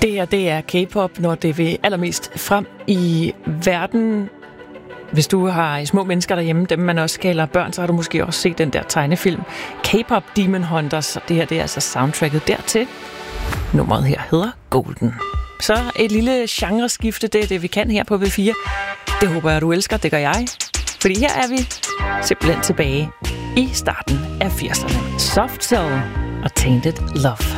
Det her, det er K-pop, når det vil allermest frem i verden. Hvis du har små mennesker derhjemme, dem man også kalder børn, så har du måske også set den der tegnefilm K-pop Demon Hunters. Det her, det er altså soundtracket dertil. Nummeret her hedder Golden. Så et lille genreskifte, det er det, vi kan her på V4. Det håber jeg, du elsker, det gør jeg. Fordi her er vi simpelthen tilbage i starten af 80'erne. Soft Cell og Tainted Love.